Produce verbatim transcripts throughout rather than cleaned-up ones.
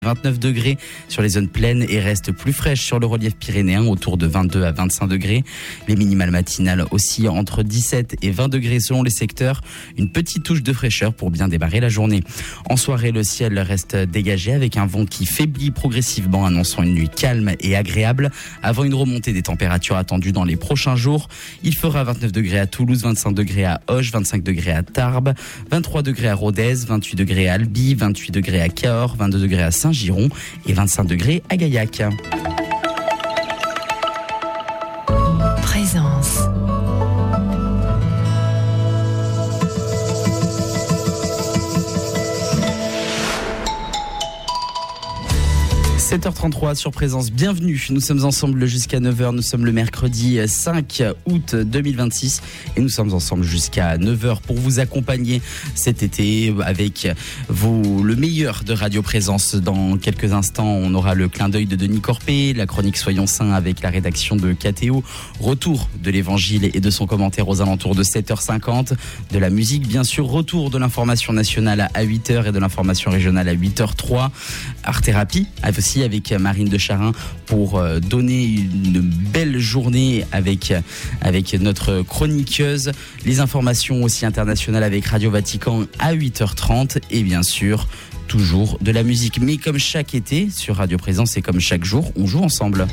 vingt-neuf degrés sur les zones pleines et reste plus fraîche sur le relief pyrénéen, autour de vingt-deux à vingt-cinq degrés. Les minimales matinales aussi entre dix-sept et vingt degrés selon les secteurs. Une petite touche de fraîcheur pour bien démarrer la journée. En soirée, le ciel reste dégagé avec un vent qui faiblit progressivement, annonçant une nuit calme et agréable avant une remontée des températures attendues dans les prochains jours. Il fera vingt-neuf degrés à Toulouse, vingt-cinq degrés à Auch, vingt-cinq degrés à Tarbes, vingt-trois degrés à Rodez, vingt-huit degrés à Albi, vingt-huit degrés à Cahors, vingt-deux degrés à Saint Giron et vingt-cinq degrés à Gaillac. Présence. sept heures trente-trois sur Présence, bienvenue. Nous sommes ensemble jusqu'à neuf heures, nous sommes le mercredi cinq août deux mille vingt-six et nous sommes ensemble jusqu'à neuf heures pour vous accompagner cet été avec vous, le meilleur de Radio Présence. Dans quelques instants, on aura le clin d'œil de Denis Corpé, la chronique Soyons Saints avec la rédaction de K T O, retour de l'évangile et de son commentaire aux alentours de sept heures cinquante, de la musique bien sûr, retour de l'information nationale à huit heures et de l'information régionale à huit heures trois, Art Thérapie aussi avec Marine de Charin pour donner une belle journée avec, avec notre chroniqueuse. Les informations aussi internationales avec Radio Vatican à huit heures trente et bien sûr toujours de la musique. Mais comme chaque été sur Radio Présence et comme chaque jour, on joue ensemble.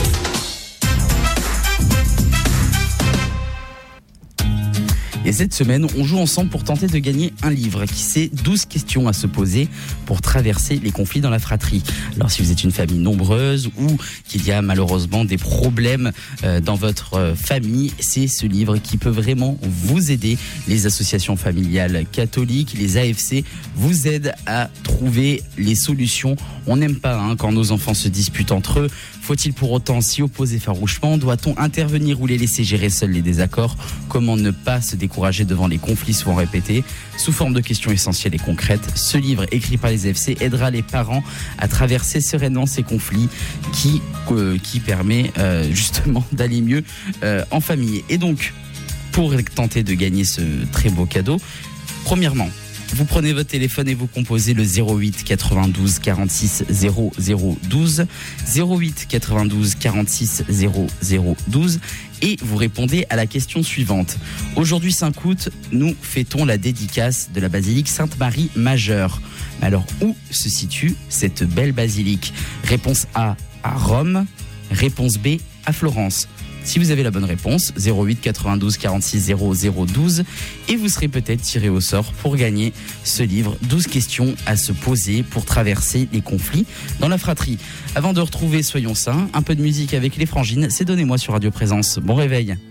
Et cette semaine, on joue ensemble pour tenter de gagner un livre qui c'est douze questions à se poser pour traverser les conflits dans la fratrie. Alors si vous êtes une famille nombreuse ou qu'il y a malheureusement des problèmes euh, dans votre famille, c'est ce livre qui peut vraiment vous aider. Les associations familiales catholiques, les A F C vous aident à trouver les solutions. On n'aime pas hein, quand nos enfants se disputent entre eux. Faut-il pour autant s'y opposer farouchement? Doit-on intervenir ou les laisser gérer seuls les désaccords? Comment ne pas se décourager devant les conflits souvent répétés? Sous forme de questions essentielles et concrètes, ce livre écrit par les A F C aidera les parents à traverser sereinement ces conflits qui, euh, qui permet euh, justement d'aller mieux euh, en famille. Et donc, pour tenter de gagner ce très beau cadeau, premièrement, vous prenez votre téléphone et vous composez le zéro huit quatre-vingt-douze quarante-six zéro zéro douze, zéro huit quatre-vingt-douze quarante-six zéro zéro douze et vous répondez à la question suivante. Aujourd'hui cinq août, nous fêtons la dédicace de la basilique Sainte-Marie Majeure. Alors où se situe cette belle basilique? Réponse A, à Rome. Réponse B, à Florence. Si vous avez la bonne réponse, zéro huit quatre-vingt-douze quarante-six zéro zéro douze et vous serez peut-être tiré au sort pour gagner ce livre, douze questions à se poser pour traverser les conflits dans la fratrie. Avant de retrouver Soyons Saints, un peu de musique avec les Frangines, c'est Donnez-moi sur Radio Présence. Bon réveil.